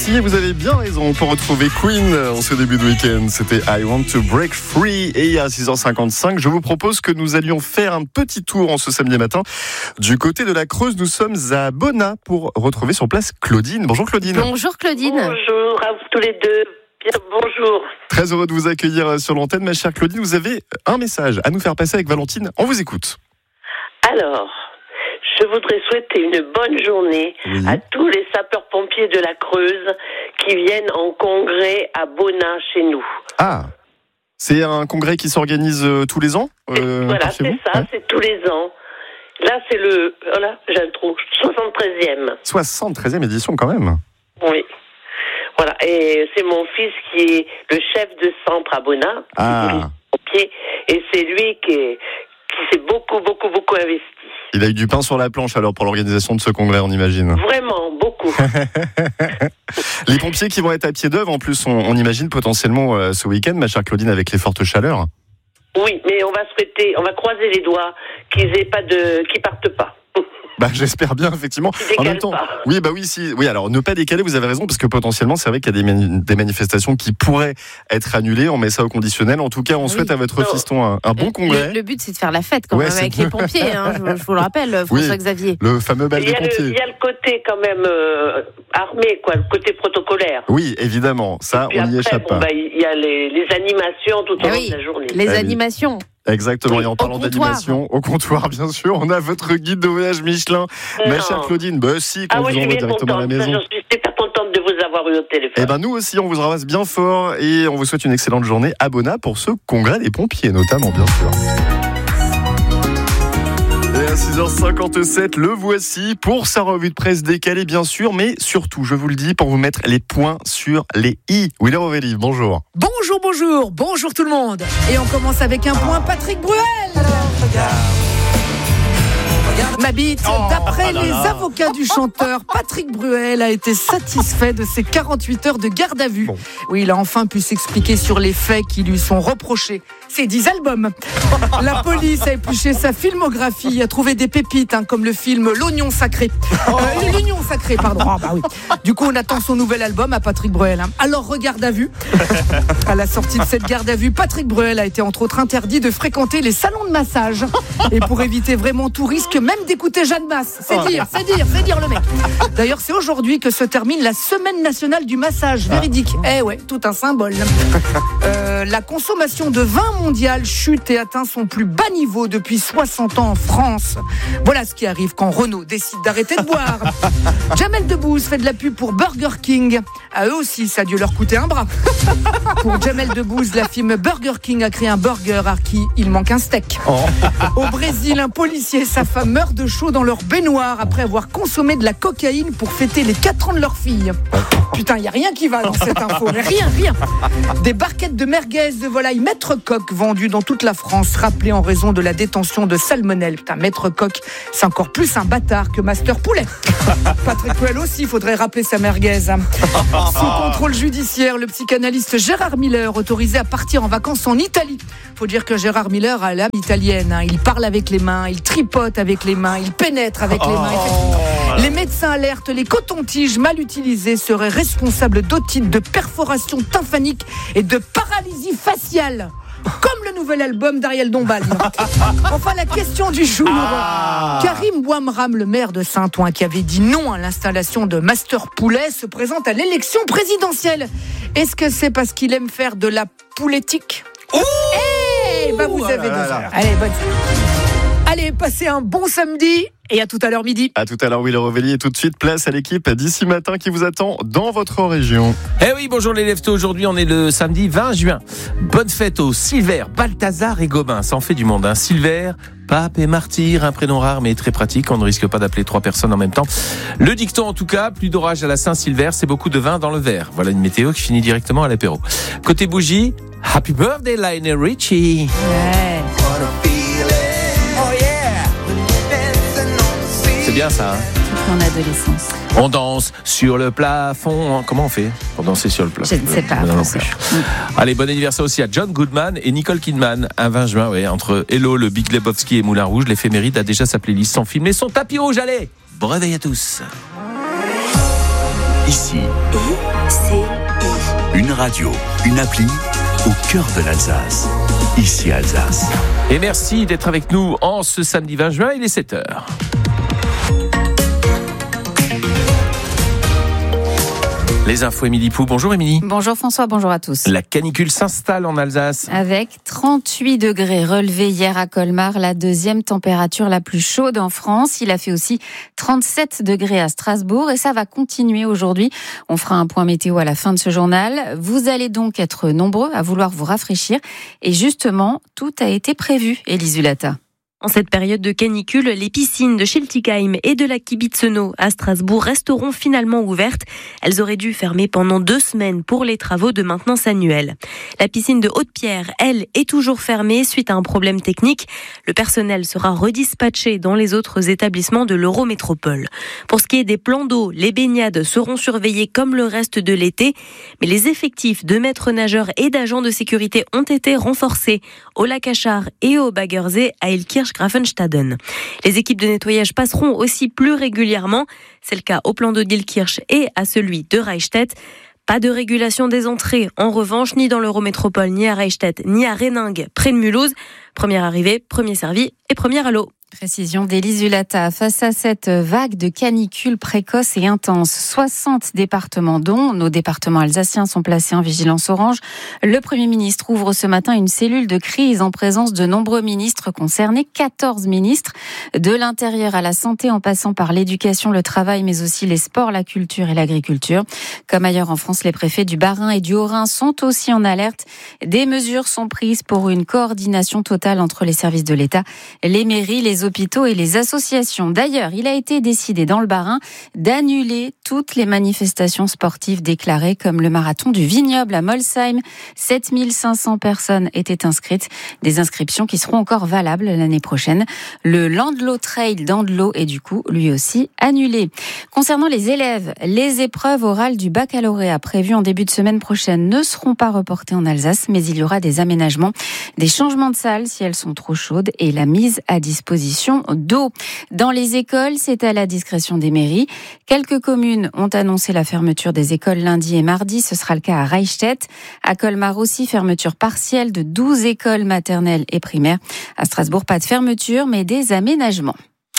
merci, vous avez bien raison. Pour retrouver Queen en ce début de week-end, c'était I Want to Break Free. Et à 6h55, je vous propose que nous allions faire un petit tour en ce samedi matin. Du côté de la Creuse, nous sommes à Bonnat pour retrouver sur place Claudine. Bonjour Claudine. Bonjour Claudine. Bonjour à vous tous les deux. Bien, bonjour. Très heureux de vous accueillir sur l'antenne, ma chère Claudine. Vous avez un message à nous faire passer avec Valentine. On vous écoute. Alors, je voudrais souhaiter une bonne journée à tous les sapeurs-pompiers de la Creuse qui viennent en congrès à Bonnat chez nous. Ah, c'est un congrès qui s'organise tous les ans voilà, c'est vous ça, c'est tous les ans. Là, c'est j'ai un trou, 73e. 73e édition quand même. Oui. Voilà, et c'est mon fils qui est le chef de centre à Bonnat, et c'est lui qui s'est beaucoup investi. Il a eu du pain sur la planche alors pour l'organisation de ce congrès, on imagine. Vraiment, beaucoup. Les pompiers qui vont être à pied d'œuvre, en plus, on imagine potentiellement ce week-end, ma chère Claudine, avec les fortes chaleurs. Oui, mais on va croiser les doigts qu'ils partent pas. Bah, j'espère bien, effectivement. En même temps, pas. oui, alors ne pas décaler, vous avez raison, parce que potentiellement, c'est vrai qu'il y a des manifestations qui pourraient être annulées. On met ça au conditionnel. En tout cas, on souhaite à votre fiston un bon congrès. Le but, c'est de faire la fête quand même avec les pompiers. Je vous le rappelle, François-Xavier. Le fameux bal des pompiers. Il y a le côté quand même armé, quoi, le côté protocolaire. Oui, évidemment, ça, on n'y échappe pas. Il y a les animations tout au long de la journée. Les animations. Exactement, et en parlant d'animation, au comptoir, bien sûr, on a votre guide de voyage Michelin. Ma chère Claudine, quand vous envoie directement à la maison. Je suis super contente de vous avoir eu au téléphone. Eh ben nous aussi, on vous embrasse bien fort et on vous souhaite une excellente journée à Bonnat pour ce congrès des pompiers, notamment, bien sûr. Et à 6h57, le voici pour sa revue de presse décalée, bien sûr, mais surtout, je vous le dis, pour vous mettre les points sur les i. Willer Ovelli, bonjour. Bonjour tout le monde. Et on commence avec un point Patrick Bruel. Ma bite, d'après les avocats du chanteur, Patrick Bruel a été satisfait de ses 48 heures de garde à vue. Oui, il a enfin pu s'expliquer sur les faits qui lui sont reprochés. Ses 10 albums. La police a épluché sa filmographie, a trouvé des pépites, comme le film L'Oignon Sacré. L'Union Sacrée, pardon. Oui. Du coup, on attend son nouvel album à Patrick Bruel. Alors, regarde à vue. À la sortie de cette garde à vue, Patrick Bruel a été entre autres interdit de fréquenter les salons de massage. Et pour éviter vraiment tout risque, même d'écouter Jeanne Masse. C'est dire le mec. D'ailleurs, c'est aujourd'hui que se termine la semaine nationale du massage. Véridique. Tout un symbole. La consommation de vin mondial chute et atteint son plus bas niveau depuis 60 ans en France. Voilà ce qui arrive quand Renault décide d'arrêter de boire. Jamel Debbouze fait de la pub pour Burger King. À eux aussi, ça a dû leur coûter un bras. Pour Jamel Debbouze, la firme Burger King a créé un burger à qui il manque un steak. Au Brésil, un policier et sa femme meurent de chaud dans leur baignoire après avoir consommé de la cocaïne pour fêter les 4 ans de leur fille. Putain, il n'y a rien qui va dans cette info. Rien. Des barquettes de merguez de volaille Maître Coq vendues dans toute la France, rappelées en raison de la détention de salmonelle. Putain, Maître Coq, c'est encore plus un bâtard que Master Poulet. Patrick Bruel aussi, il faudrait rappeler sa merguez. Sous contrôle judiciaire, le psychanalyste Gérard Miller, autorisé à partir en vacances en Italie. Faut dire que Gérard Miller a l'âme italienne. Il parle avec les mains, il tripote avec les mains, il pénètre avec les mains. Les médecins alertent, les cotons-tiges mal utilisés seraient responsables d'otite, de perforation tymphanique et de paralysie faciale. Comme le nouvel album d'Ariel Dombal. Enfin, la question du jour. Karim Bouamram, le maire de Saint-Ouen, qui avait dit non à l'installation de Master Poulet, se présente à l'élection présidentielle. Est-ce que c'est parce qu'il aime faire de la poulettique ? Vous avez 2 heures. Allez, passez un bon samedi. Et à tout à l'heure midi. À tout à l'heure, Willer Ovelli. Et tout de suite, place à l'équipe d'ici matin qui vous attend dans votre région. Oui, bonjour les leftos. Aujourd'hui, on est le samedi 20 juin. Bonne fête aux Silver, Balthazar et Gobin. Ça en fait du monde. Silver, pape et martyr. Un prénom rare mais très pratique. On ne risque pas d'appeler 3 personnes en même temps. Le dicton, en tout cas, plus d'orage à la Saint-Silver. C'est beaucoup de vin dans le verre. Voilà une météo qui finit directement à l'apéro. Côté bougie, Happy Birthday Lionel Richie. C'est bien ça. En adolescence. On danse sur le plafond. Comment on fait pour danser sur le plafond? Je ne sais pas. Non plus. Allez, bon anniversaire aussi à John Goodman et Nicole Kidman. Un 20 juin, entre Hello, le Big Lebowski et Moulin Rouge, l'éphéméride a déjà sa playlist, son film et son tapis rouge. Allez, bon réveil à tous. Ici, Radio, une appli au cœur de l'Alsace. Ici Alsace. Et merci d'être avec nous en ce samedi 20 juin, il est 7h. Les infos, Émilie Pou. Bonjour Émilie. Bonjour François, bonjour à tous. La canicule s'installe en Alsace. Avec 38 degrés relevés hier à Colmar, la deuxième température la plus chaude en France. Il a fait aussi 37 degrés à Strasbourg et ça va continuer aujourd'hui. On fera un point météo à la fin de ce journal. Vous allez donc être nombreux à vouloir vous rafraîchir. Et justement, tout a été prévu, Élise Zulata. En cette période de canicule, les piscines de Schiltigheim et de la Kibitzeno à Strasbourg resteront finalement ouvertes. Elles auraient dû fermer pendant 2 semaines pour les travaux de maintenance annuels. La piscine de Haute-Pierre, elle, est toujours fermée suite à un problème technique. Le personnel sera redispatché dans les autres établissements de l'Eurométropole. Pour ce qui est des plans d'eau, les baignades seront surveillées comme le reste de l'été. Mais les effectifs de maîtres nageurs et d'agents de sécurité ont été renforcés au lac Achard et au Baggersee à Ilkirch-Grafenstaden. Les équipes de nettoyage passeront aussi plus régulièrement. C'est le cas au plan d'eau d'Ilkirch et à celui de Reichstätt. Pas de régulation des entrées, en revanche, ni dans l'Eurométropole, ni à Reichstätt, ni à Renningue, près de Mulhouse. Première arrivée, premier servi et première à l'eau. Précision d'Élise Zulata. Face à cette vague de canicule précoce et intense, 60 départements, dont nos départements alsaciens, sont placés en vigilance orange. Le Premier ministre ouvre ce matin une cellule de crise en présence de nombreux ministres concernés, 14 ministres, de l'intérieur à la santé en passant par l'éducation, le travail, mais aussi les sports, la culture et l'agriculture. Comme ailleurs en France, les préfets du Bas-Rhin et du Haut-Rhin sont aussi en alerte. Des mesures sont prises pour une coordination totale entre les services de l'État, les mairies, les hôpitaux et les associations. D'ailleurs, il a été décidé dans le Bas-Rhin d'annuler toutes les manifestations sportives déclarées comme le marathon du Vignoble à Molsheim. 7500 personnes étaient inscrites. Des inscriptions qui seront encore valables l'année prochaine. Le Landlo Trail d'Andlo est du coup lui aussi annulé. Concernant les élèves, les épreuves orales du baccalauréat prévues en début de semaine prochaine ne seront pas reportées en Alsace, mais il y aura des aménagements, des changements de salle si elles sont trop chaudes et la mise à disposition d'eau. Dans les écoles, c'est à la discrétion des mairies. Quelques communes ont annoncé la fermeture des écoles lundi et mardi. Ce sera le cas à Reichstätt. À Colmar aussi, fermeture partielle de 12 écoles maternelles et primaires. À Strasbourg, pas de fermeture, mais des aménagements.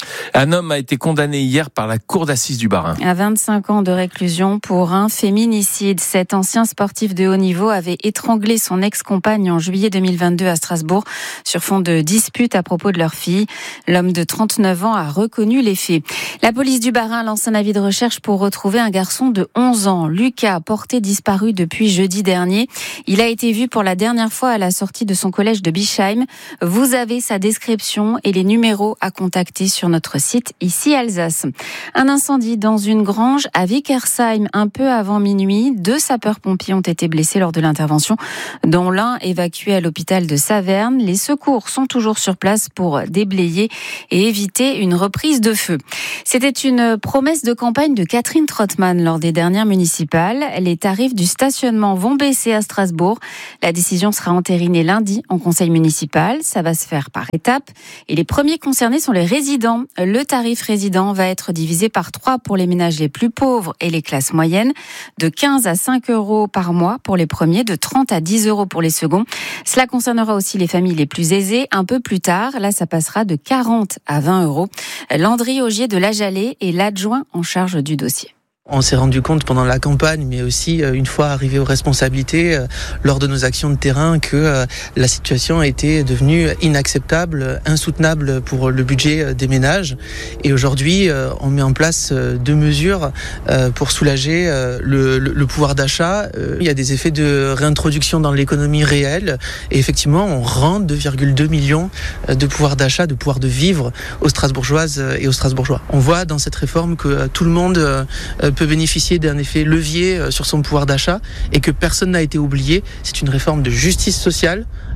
Un homme a été condamné hier par la cour d'assises du Bas-Rhin. À 25 ans de réclusion pour un féminicide. Cet ancien sportif de haut niveau avait étranglé son ex-compagne en juillet 2022 à Strasbourg sur fond de dispute à propos de leur fille. L'homme de 39 ans a reconnu les faits. La police du Bas-Rhin lance un avis de recherche pour retrouver un garçon de 11 ans. Lucas, porté disparu depuis jeudi dernier. Il a été vu pour la dernière fois à la sortie de son collège de Bischheim. Vous avez sa description et les numéros à contacter sur notre site ici Alsace. Un incendie dans une grange à Wickersheim un peu avant minuit. 2 sapeurs-pompiers ont été blessés lors de l'intervention, dont l'un évacué à l'hôpital de Saverne. Les secours sont toujours sur place pour déblayer et éviter une reprise de feu. C'était une promesse de campagne de Catherine Trottmann lors des dernières municipales. Les tarifs du stationnement vont baisser à Strasbourg. La décision sera entérinée lundi en conseil municipal. Ça va se faire par étapes. Et les premiers concernés sont les résidents. Le tarif résident va être divisé par 3 pour les ménages les plus pauvres et les classes moyennes, de 15 à 5 euros par mois pour les premiers, de 30 à 10 euros pour les seconds. Cela concernera aussi les familles les plus aisées un peu plus tard. Là, ça passera de 40 à 20 euros. Landry Augier de La Jalée est l'adjoint en charge du dossier. On s'est rendu compte pendant la campagne, mais aussi une fois arrivé aux responsabilités, lors de nos actions de terrain, que la situation était devenue inacceptable, insoutenable pour le budget des ménages. Et aujourd'hui, on met en place 2 mesures pour soulager le pouvoir d'achat. Il y a des effets de réintroduction dans l'économie réelle. Et effectivement, on rend 2,2 millions de pouvoir d'achat, de pouvoir de vivre aux Strasbourgeoises et aux Strasbourgeois. On voit dans cette réforme que tout le monde peut bénéficier d'un effet levier sur son pouvoir d'achat et que personne n'a été oublié. C'est une réforme de justice sociale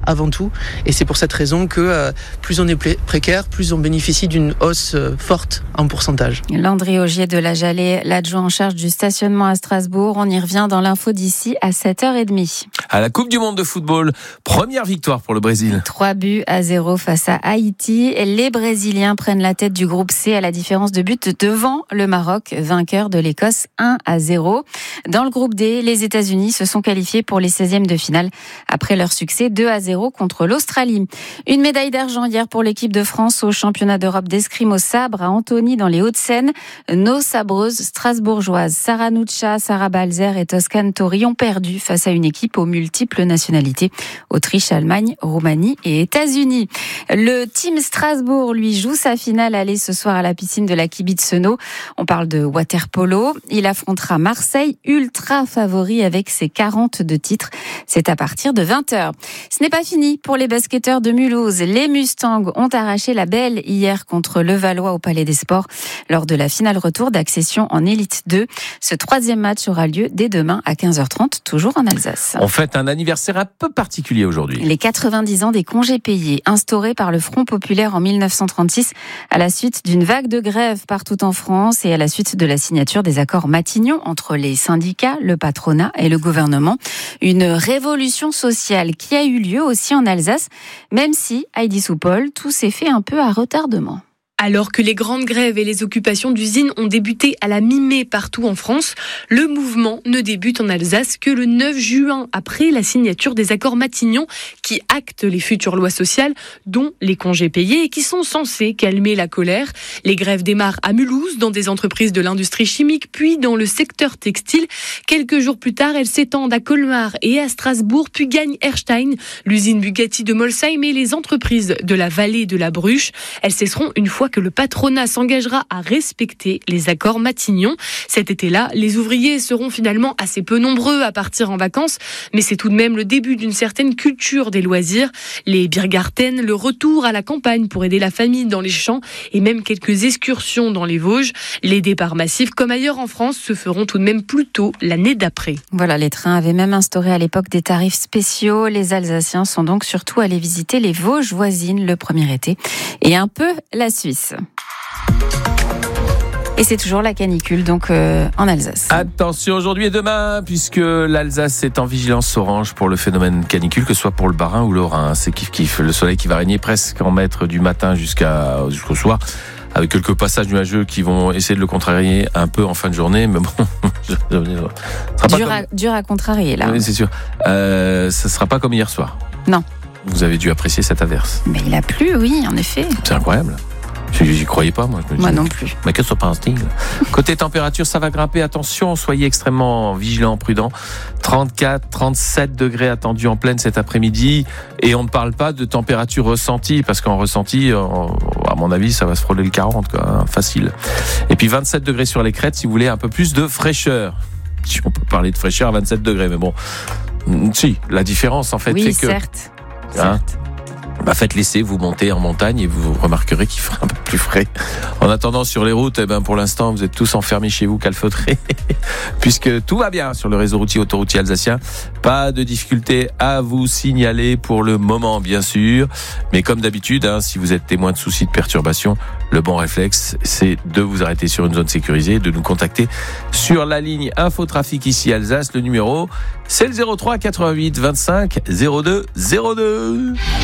avant tout. Et c'est pour cette raison que plus on est précaire, plus on bénéficie d'une hausse forte en pourcentage. Landry Augier de la Jalée, l'adjoint en charge du stationnement à Strasbourg. On y revient dans l'info d'ici à 7h30. À la Coupe du Monde de football, première victoire pour le Brésil. 3-0 face à Haïti. Les Brésiliens prennent la tête du groupe C à la différence de but devant le Maroc, vainqueur de l'Écosse 1-0. Dans le groupe D, les États-Unis se sont qualifiés pour les 16e de finale après leur succès 2-0 contre l'Australie. Une médaille d'argent hier pour l'équipe de France au championnat d'Europe d'escrime au sabre à Antony dans les Hauts-de-Seine. Nos sabreuses strasbourgeoises Sarah Nuccia, Sarah Balzer et Toscane Tori ont perdu face à une équipe aux multiples nationalités. Autriche, Allemagne, Roumanie et États-Unis. Le team Strasbourg, lui, joue sa finale aller ce soir à la piscine de la Kibitz-Seno. On parle de water-polo. Il affrontera Marseille, ultra favori avec ses 42 titres. C'est à partir de 20h. Ce n'est pas fini pour les basketteurs de Mulhouse. Les Mustangs ont arraché la belle hier contre Levallois au Palais des Sports lors de la finale retour d'accession en Élite 2. Ce 3e match aura lieu dès demain à 15h30, toujours en Alsace. On fête un anniversaire un peu particulier aujourd'hui. Les 90 ans des congés payés, instaurés par le Front populaire en 1936 à la suite d'une vague de grève partout en France et à la suite de la signature des accords Matignon entre les syndicats, le patronat et le gouvernement. Une révolution sociale qui a eu lieu aussi en Alsace, même si, Heidi Soupol, tout s'est fait un peu à retardement. Alors que les grandes grèves et les occupations d'usines ont débuté à la mi-mai partout en France, le mouvement ne débute en Alsace que le 9 juin, après la signature des accords Matignon qui actent les futures lois sociales, dont les congés payés et qui sont censés calmer la colère. Les grèves démarrent à Mulhouse, dans des entreprises de l'industrie chimique, puis dans le secteur textile. Quelques jours plus tard, elles s'étendent à Colmar et à Strasbourg, puis gagnent Erstein, l'usine Bugatti de Molsheim et les entreprises de la vallée de la Bruche. Elles cesseront une fois que le patronat s'engagera à respecter les accords Matignon. Cet été-là, les ouvriers seront finalement assez peu nombreux à partir en vacances, mais c'est tout de même le début d'une certaine culture des loisirs. Les Biergarten, le retour à la campagne pour aider la famille dans les champs et même quelques excursions dans les Vosges. Les départs massifs, comme ailleurs en France, se feront tout de même plus tôt l'année d'après. Voilà, les trains avaient même instauré à l'époque des tarifs spéciaux. Les Alsaciens sont donc surtout allés visiter les Vosges voisines le premier été et un peu la Suisse. Et c'est toujours la canicule donc en Alsace. Attention aujourd'hui et demain, puisque l'Alsace est en vigilance orange pour le phénomène canicule, que ce soit pour le Bas-Rhin ou le Rhin. C'est kiff-kiff. Le soleil qui va régner presque en maître du matin jusqu'au soir, avec quelques passages nuageux qui vont essayer de le contrarier un peu en fin de journée, mais bon, dur à contrarier là. Oui, c'est sûr. Ça sera pas comme hier soir. Non. Vous avez dû apprécier cette averse. Mais il a plu, oui, en effet. C'est incroyable. J'y croyais pas, moi. Moi non plus. Mais que se passe-t-il ? Côté température, ça va grimper. Attention, soyez extrêmement vigilants, prudents. 34, 37 degrés attendus en pleine cet après-midi. Et on ne parle pas de température ressentie, parce qu'en ressenti, à mon avis, ça va se frôler le 40, quoi, hein, facile. Et puis 27 degrés sur les crêtes, si vous voulez un peu plus de fraîcheur. Si on peut parler de fraîcheur à 27 degrés, mais bon. Si, la différence, en fait, oui, c'est que... certes. Faites l'essai, vous montez en montagne et vous remarquerez qu'il fera un peu plus frais. En attendant, sur les routes, pour l'instant, vous êtes tous enfermés chez vous, calfeutrés, puisque tout va bien sur le réseau routier autoroutier alsacien. Pas de difficulté à vous signaler pour le moment, bien sûr. Mais comme d'habitude, si vous êtes témoin de soucis de perturbation, le bon réflexe, c'est de vous arrêter sur une zone sécurisée, de nous contacter sur la ligne Infotrafic ici Alsace. Le numéro, c'est le 03 88 25 02 02.